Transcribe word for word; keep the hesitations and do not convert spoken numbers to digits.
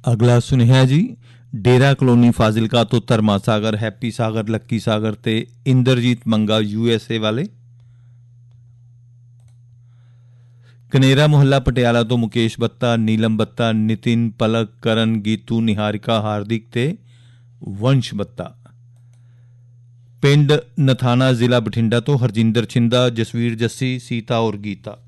ਅਗਲਾ ਸੁਨੇਹਾ ਜੀ ਡੇਰਾ ਕਲੋਨੀ ਫਾਜ਼ਿਲਕਾ ਤੋਂ ਧਰਮਾ ਸਾਗਰ, ਹੈਪੀ ਸਾਗਰ, ਲੱਕੀ ਸਾਗਰ ਤੇ ਇੰਦਰਜੀਤ ਮੰਗਾ ਯੂ ਐਸ ਏ ਵਾਲੇ। ਕਨੇਰਾ ਮੁਹੱਲਾ ਪਟਿਆਲਾ ਤੋਂ ਮੁਕੇਸ਼ ਬੱਤਾ, ਨੀਲਮ ਬੱਤਾ, ਨਿਤਿਨ, ਪਲਕ, ਕਰਨ, ਗੀਤੂ, ਨਿਹਾਰਿਕਾ, ਹਾਰਦਿਕ ਤੇ ਵੰਸ਼ ਬੱਤਾ। ਪਿੰਡ ਨਥਾਣਾ, ਜ਼ਿਲ੍ਹਾ ਬਠਿੰਡਾ ਤੋਂ ਹਰਜਿੰਦਰ ਛਿੰਦਾ, ਜਸਵੀਰ ਜੱਸੀ, ਸੀਤਾ ਔਰ ਗੀਤਾ।